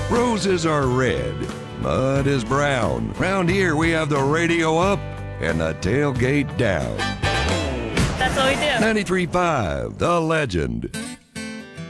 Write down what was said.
Roses are red, mud is brown. Round here we have the radio up and the tailgate down. That's what we do. 93.5, The Legend.